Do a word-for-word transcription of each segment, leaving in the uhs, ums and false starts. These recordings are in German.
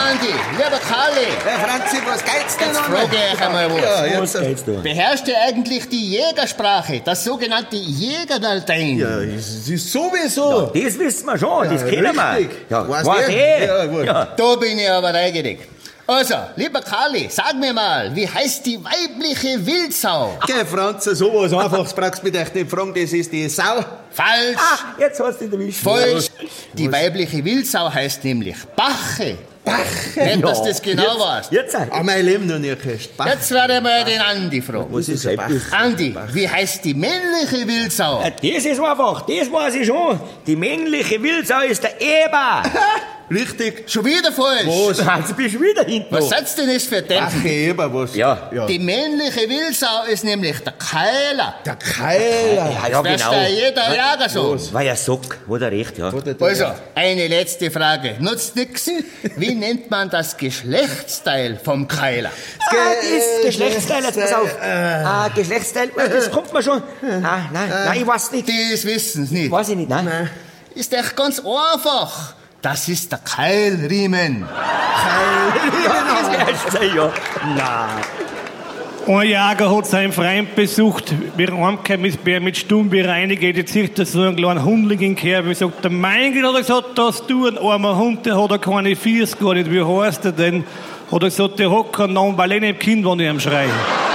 Andi, lieber Karli. Herr Franzi, was geht's denn Jetzt noch? frage ich euch einmal was. Ja, Was jetzt. geht's da? Beherrscht ihr eigentlich die Jägersprache, das sogenannte Jägerlatein? Ja, das ist sowieso. Das wissen wir schon, das kennen wir. richtig. Ja, Weiß weiß der? eh. Ja, wurscht. Ja. Da bin ich aber neugierig. Also, lieber Karli, sag mir mal, wie heißt die weibliche Wildsau? Geh, Franzi, sowas Einfaches brauchst du mich echt nicht fragen, das ist die Sau. Falsch. Ah, jetzt hast du ihn erwischt. Falsch. Die weibliche Wildsau heißt nämlich Bache. Bache? Nicht, dass du das genau jetzt, weißt. Jetzt, jetzt. Ah, mein Leben noch nicht gehört. Jetzt werde ich mal den Andi fragen. Was ist ein Bach? Andi, wie heißt die männliche Wildsau? Das ist einfach, das weiß ich schon. Die männliche Wildsau ist der Eber. Richtig. Schon wieder falsch. Was? Also bist du wieder hinten. Was noch. seid's denn das für Ach, Dämpfen? Eber, was? Ja. ja. Die männliche Wildsau ist nämlich der Keiler. Der Keiler. Ja, ja, Das genau. da jeder Jager so. War ja Sock, wo der recht, ja. Also, eine letzte Frage. Nutzt nix. Wie nennt man das Geschlechtsteil vom Keiler? Ah, das Geschlechtsteil, jetzt pass auf. Ah, Geschlechtsteil, das kommt mir schon. Ah, nein, nein, ich weiß nicht. Das wissen's nicht. Weiß ich nicht, nein. Ist echt ganz einfach. Das ist der Keilriemen. Ja, das heißt ja. Nein. Ein Jäger hat seinen Freund besucht, wir haben heimgekommen ist Bär mit Stumm bereinigt, jetzt sieht er so einen kleinen Hundling in Kerbe, sagt er, mein Gott, hat er gesagt, dass du ein armer Hund, der hat er keine Fiers gar nicht, wie heißt er denn? Hat er gesagt, der hat keinen Namen, weil ich nicht im Kind, wenn ich ihm schreie.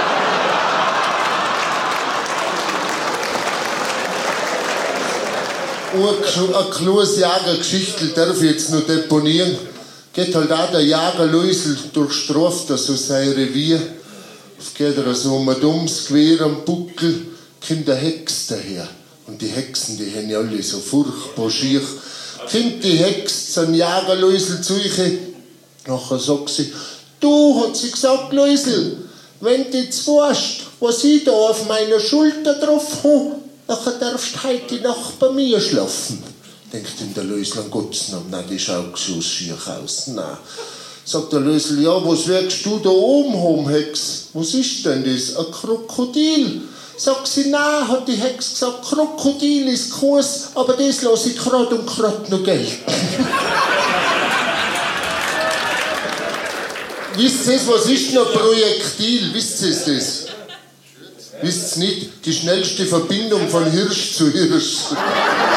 Eine kleine Jägergeschichte darf ich jetzt noch deponieren. Geht halt auch der Jäger Luisel durchstraft er so sein Revier. Es geht er so um ein dummes Gewehr am Buckel, kommt der Hex daher. Und die Hexen, die haben ja alle so furchtbar schier. Kommt die Hex zum Jäger Luisel zu euch. Nachher sagt sie, du, hat sie gesagt, Luisel, wenn du jetzt weißt, was ich da auf meiner Schulter drauf habe, nachher darfst du heute Nacht bei mir schlafen. Denkt ihm der Lösel an Gottes Namen, nein, die schaut so schier aus, nein. Sagt der Lösel, ja, was wirkst du da oben haben, Hex? Was ist denn das? Ein Krokodil? Sagt sie, nein, hat die Hex gesagt, Krokodil ist Kurs, aber das lasse ich gerade und gerade noch gelten. Wisst ihr, was ist noch Projektil? Wisst ihr das? Wisst ihr nicht? Die schnellste Verbindung von Hirsch zu Hirsch.